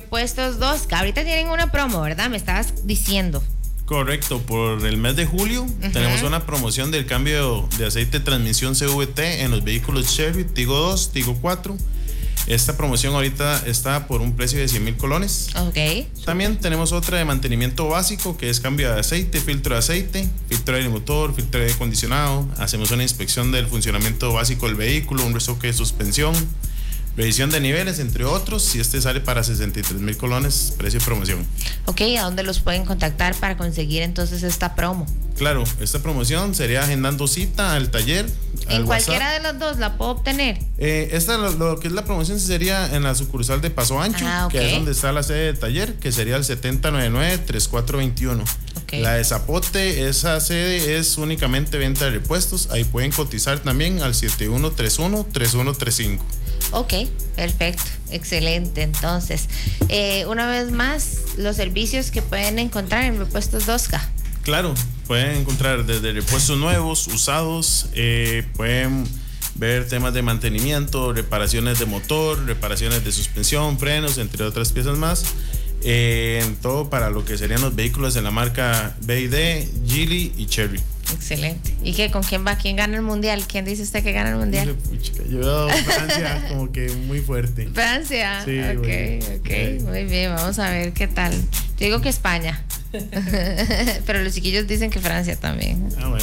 Repuestos 2K. Ahorita tienen una promo, ¿verdad? Me estabas diciendo. Correcto, por el mes de julio tenemos una promoción del cambio de aceite de transmisión CVT en los vehículos Chevy, Tigo 2, Tigo 4. Esta promoción ahorita está por un precio de 100,000 colones. Ok. También tenemos otra de mantenimiento básico, que es cambio de aceite, filtro de aceite, filtro de motor, filtro de aire acondicionado. Hacemos una inspección del funcionamiento básico del vehículo, un restoque de suspensión, revisión de niveles, entre otros. Y este sale para 63,000 colones, precio de promoción. Ok, ¿a dónde los pueden contactar para conseguir entonces esta promo? Claro, esta promoción sería agendando cita al taller. En cualquiera de las dos la puedo obtener. Lo que es la promoción sería en la sucursal de Paso Ancho, okay. que es donde está la sede del taller, que sería el 7099-3421. Okay. La de Zapote, esa sede es únicamente venta de repuestos. Ahí pueden cotizar también al 7131-3135. Ok, perfecto, excelente. Entonces, una vez más, los servicios que pueden encontrar en Repuestos 2K. Claro, pueden encontrar desde repuestos nuevos, usados, pueden ver temas de mantenimiento, reparaciones de motor, reparaciones de suspensión, frenos, entre otras piezas más. Todo para lo que serían los vehículos de la marca BYD, Geely y Chery. Excelente. ¿Y qué? ¿Con quién va? ¿Quién gana el mundial? ¿Quién dice usted que gana el mundial? Yo he dado Francia como que muy fuerte. Francia. Sí, ok. Muy bien, vamos a ver qué tal. Yo digo que España. Pero los chiquillos dicen que Francia también. Bueno,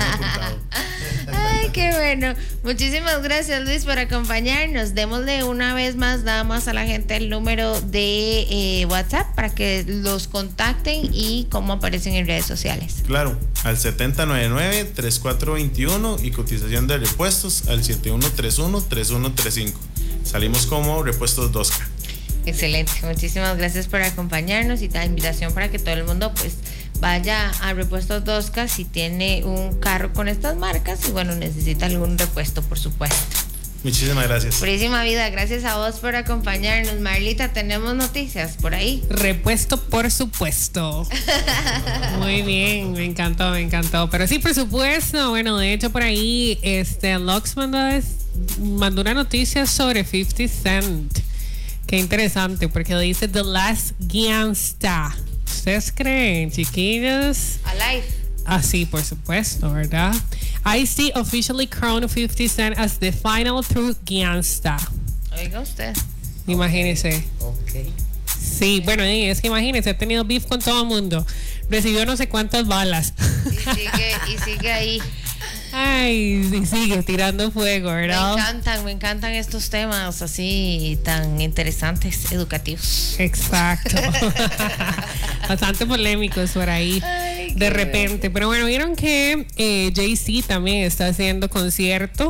ay, qué bueno. Muchísimas gracias, Luis, por acompañarnos. Démosle una vez más nada más a la gente el número de WhatsApp para que los contacten y cómo aparecen en redes sociales. Claro, al 7099-3421 y cotización de repuestos al 7131-3135. Salimos como Repuestos 2K. Excelente, muchísimas gracias por acompañarnos y la invitación para que todo el mundo pues vaya a Repuestos 2K si tiene un carro con estas marcas y bueno, necesita algún repuesto, por supuesto. Muchísimas gracias. Purísima vida, gracias a vos por acompañarnos. Marlita, tenemos noticias por ahí. Repuesto, por supuesto. Muy bien, me encantó. Pero sí, por supuesto, bueno, de hecho por ahí Lux mandó una noticia sobre 50 Cent. Qué interesante, porque dice The Last Gangsta. ¿Ustedes creen, chiquillos? Alive. Ah, sí, por supuesto, ¿verdad? Ice-T officially crowned 50 Cent as the final true gangsta. Oiga usted. Imagínese. Ok. Sí, bueno, es que imagínese, ha tenido beef con todo el mundo. Recibió no sé cuántas balas. Y sigue ahí. Ay, y sigue tirando fuego, ¿verdad? Me encantan estos temas así tan interesantes, educativos. Exacto. Bastante polémicos por ahí. Ay, de repente. Pero bueno, vieron que Jay-Z también está haciendo conciertos.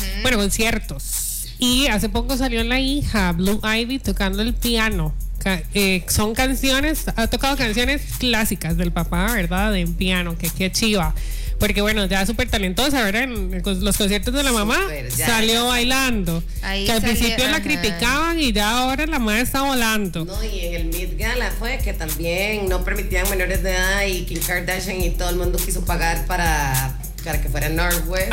Y hace poco salió la hija, Blue Ivy, tocando el piano. Son canciones, ha tocado canciones clásicas del papá, ¿verdad? En piano, que qué chiva. Porque bueno, ya súper talentosa, ¿verdad? En los conciertos de la mamá salió bailando. Ahí que al salió, principio la criticaban y ya ahora la madre está volando. No, y en el Met Gala fue que también no permitían menores de edad y Kim Kardashian y todo el mundo quiso pagar para que fuera Northwest.